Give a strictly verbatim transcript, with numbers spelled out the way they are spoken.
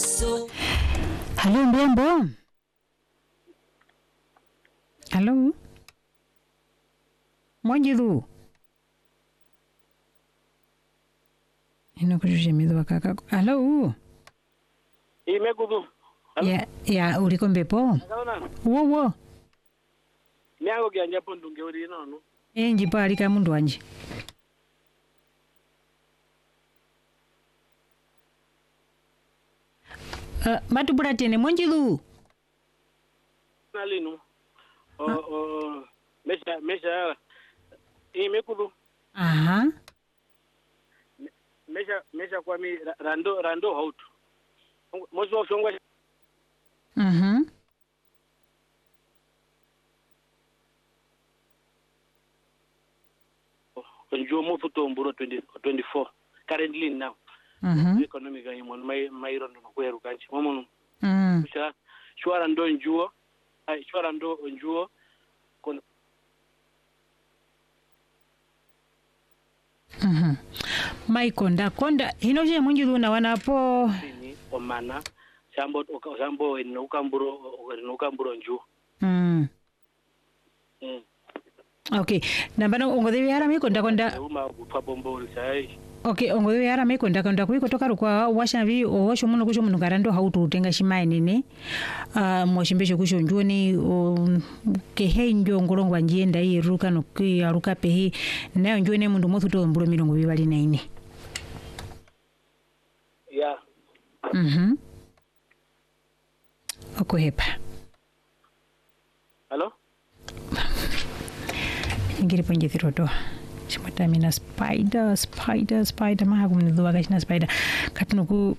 Hello mrembo. Hello. Mwanjiru. Ino kujuje midwa kaka. Hello. Imekudu. Ya ya uliko mbepo. Wo wo. Nyango gyanja pondunge uri nono. Enji pali ka mundu wanje. Uh, matubula tene Mwanjiru. Nalinu. O o mesha mesha imekudu. Aha. Mesha mesha kwa mi rando rando hautu. Moshi wa shongwa. Mhm. Njuo mo futo mburo twenty twenty-four currently now. Mhm. Economic ga yimon mai mai rondo kweru kanchi. Momo. Mm. Sha shwara ndo njuo. Ai shwara ndo njuo. Kon Mhm. Mai konda konda hino je Mwanjiru na wanapo ni omana sambo sambo ino kamburo ino kamburo njuo. mm. Mm. Okay, nambano ongodewe yara miko ndakonda uma kupabombo sai. Okay, ongodewe yara miko ndakonda kuiko toka kwa washavi osho muno kusho muno garando hautu utenga shimai nene uh, mwashimbesho kusho njoni um, kehe njo ngolongwa njienda hii ruka no kia ruka pehi nayo njone mundu mothu to mbulo milongo bibali na ine. Yeah. Mhm. Okohepa. Hello? Ingiri ponje thiroto. Shimata mina spider spider spider maha kumnidhuwa kashina spider katunuku